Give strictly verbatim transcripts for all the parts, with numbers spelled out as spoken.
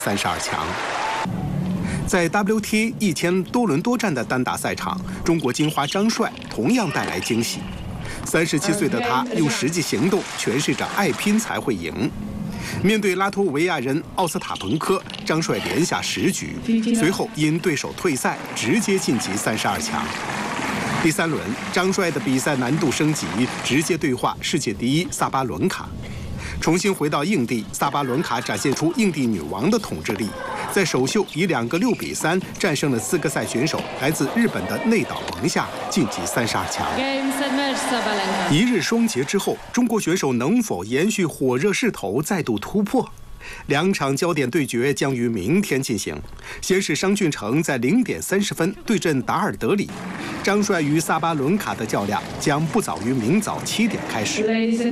三十二强。在 W T A 一千多轮多战的单打赛场，中国金花张帅同样带来惊喜。三十七岁的他用实际行动诠释着爱拼才会赢。面对拉脱维亚人奥斯塔彭科，张帅连下十局，随后因对手退赛，直接晋级三十二强。第三轮，张帅的比赛难度升级，直接对话世界第一萨巴伦卡。重新回到硬地，萨巴伦卡展现出硬地女王的统治力，在首秀以两个六比三战胜了资格赛选手来自日本的内岛萌夏，晋级三十二强。一日双节之后，中国选手能否延续火热势头，再度突破？两场焦点对决将于明天进行。先是商俊成在零点三十分对阵达尔德里，张帅与萨巴伦卡的较量将不早于明早七点开始。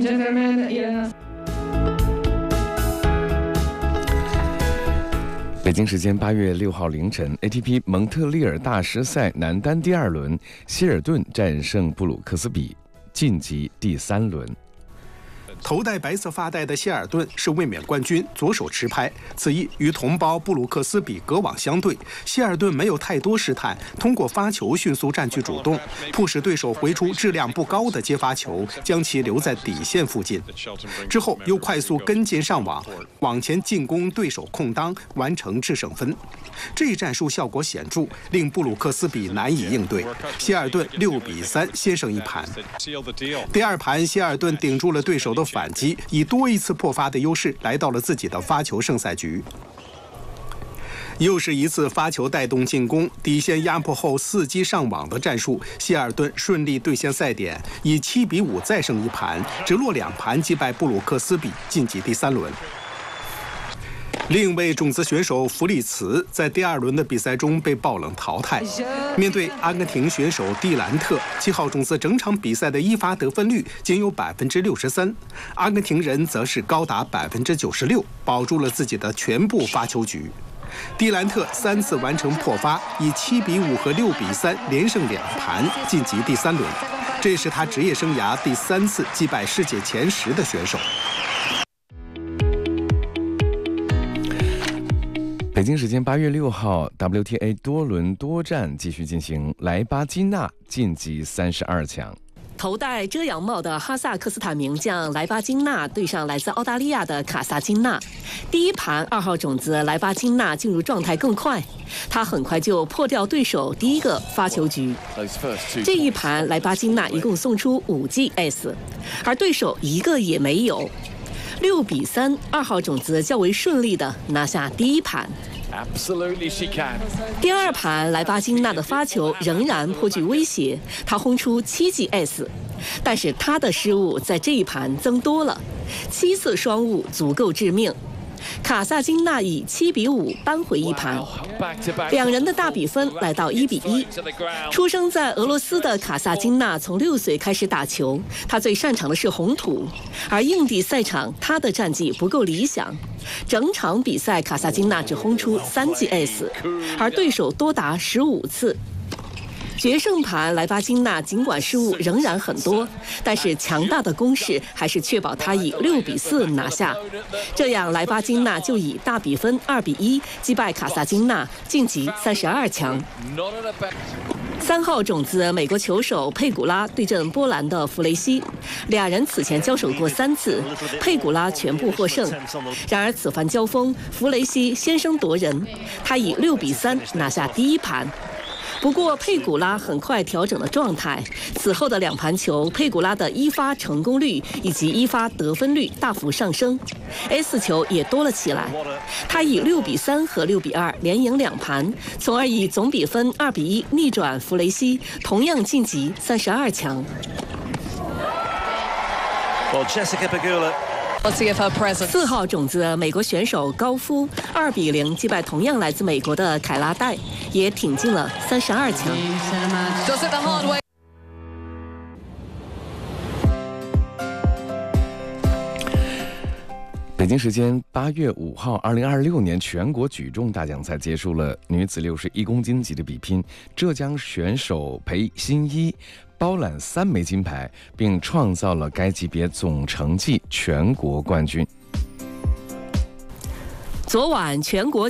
北京时间八月六号凌晨 ，A T P 蒙特利尔大师赛男单第二轮，希尔顿战胜布鲁克斯比，晋级第三轮。 头戴白色发带的希尔顿是卫冕冠军，左手持拍。此役与同胞布鲁克斯比隔网相对，希尔顿没有太多试探，通过发球迅速占据主动，迫使对手回出质量不高的接发球，将其留在底线附近。之后又快速跟进上网，往前进攻对手空当，完成制胜分。这一战术效果显著，令布鲁克斯比难以应对。希尔顿六比三先胜一盘。第二盘，希尔顿顶住了对手的反击，以多一次破发的优势来到了自己的发球胜赛局。又是一次发球带动进攻，底线压迫后伺机上网的战术，希尔顿顺利兑现赛点，以七比五再胜一盘，直落两盘击败布鲁克斯比，晋级第三轮。另一位种子选手弗里茨在第二轮的比赛中被爆冷淘汰。面对阿根廷选手蒂兰特，七号种子整场比赛的一发得分率仅有百分之六十三，阿根廷人则是高达百分之九十六，保住了自己的全部发球局。蒂兰特三次完成破发，以七比五和六比三连胜两盘，晋级第三轮。这是他职业生涯第三次击败世界前十的选手。 北京时间八月六号 ，W T A 多轮多战继续进行，莱巴金纳晋级三十二强。 头戴遮阳帽的哈萨克斯坦名将莱巴金纳对上来自澳大利亚的卡萨金纳。第一盘，二号种子莱巴金纳进入状态更快，他很快就破掉对手第一个发球局。这一盘，莱巴金纳一共送出五记 S， 而对手一个也没有。六比三，二号种子较为顺利地拿下第一盘。第二盘，莱巴金纳的发球仍然颇具威胁，他轰出七记 S， 但是他的失误在这一盘增多了，七次双误足够致命。卡萨金纳以七比五扳回一盘，两人的大比分来到一比一。出生在俄罗斯的卡萨金纳从六岁开始打球，他最擅长的是红土，而硬地赛场他的战绩不够理想。整场比赛，卡萨金纳只轰出三记 S， 而对手多达十五次。决胜盘，莱巴金纳尽管失误仍然很多，但是强大的攻势还是确保他以六比四拿下。这样，莱巴金纳就以大比分二比一击败卡萨金纳，晋级三十二强。三号种子美国球手佩古拉对阵波兰的弗雷西，俩人此前交手过三次，佩古拉全部获胜。然而此番交锋，弗雷西先声夺人，他以六比三拿下第一盘。不过佩古拉很快调整了状态，此后的两盘球，佩古拉的一发成功率以及一发得分率大幅上升 ，S 球也多了起来。他以六比三和六比二连赢两盘，从而以总比分二比一逆转弗雷西，同样晋级三十二强。 Well, Jessica Pegula 四号种子美国选手高夫二比零击败同样来自美国的凯拉戴，也挺进了三十二强。 北京时间八月五号，二零二六年全国举重大奖赛结束了，女子六十一公斤级的比拼，浙江选手裴新一包揽三枚金牌，并创造了该级别总成绩全国冠军。 昨晚全国